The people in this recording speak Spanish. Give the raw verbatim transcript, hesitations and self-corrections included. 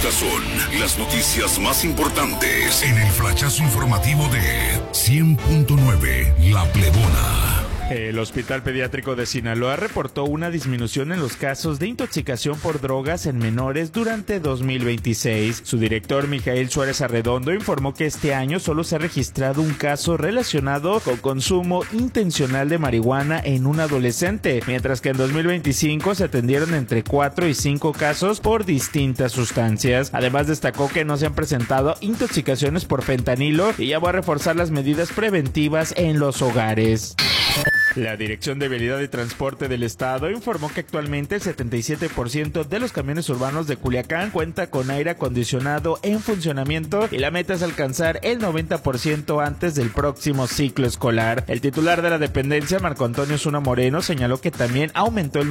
Estas son las noticias más importantes en el flachazo informativo de cien punto nueve La Plebona. El Hospital Pediátrico de Sinaloa reportó una disminución en los casos de intoxicación por drogas en menores durante dos mil veintiséis. Su director, Mijael Suárez Arredondo, informó que este año solo se ha registrado un caso relacionado con consumo intencional de marihuana en un adolescente, mientras que en dos mil veinticinco se atendieron entre cuatro y cinco casos por distintas sustancias. Además, destacó que no se han presentado intoxicaciones por fentanilo y llamó a reforzar las medidas preventivas en los hogares. La Dirección de Vialidad y Transporte del Estado informó que actualmente el setenta y siete por ciento de los camiones urbanos de Culiacán cuenta con aire acondicionado en funcionamiento y la meta es alcanzar el noventa por ciento antes del próximo ciclo escolar. El titular de la dependencia, Marco Antonio Zuna Moreno, señaló que también aumentó el